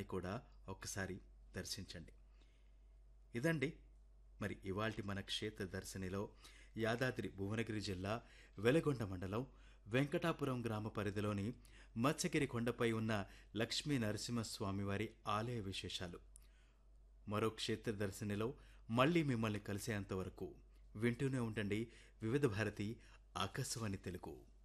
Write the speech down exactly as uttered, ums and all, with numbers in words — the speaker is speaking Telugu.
కూడా ఒక్కసారి దర్శించండి. ఇదండి మరి ఇవాల్టి మన క్షేత్ర దర్శనిలో యాదాద్రి భువనగిరి జిల్లా వెలగొండ మండలం వెంకటాపురం గ్రామ పరిధిలోని మత్స్యగిరి కొండపై ఉన్న లక్ష్మీ నరసింహస్వామివారి ఆలయ విశేషాలు. మరో క్షేత్ర దర్శనిలో మళ్లీ మిమ్మల్ని కలిసేంతవరకు వింటూనే ఉండండి వివిధ భారతి ఆకాశవాణి తెలుగు.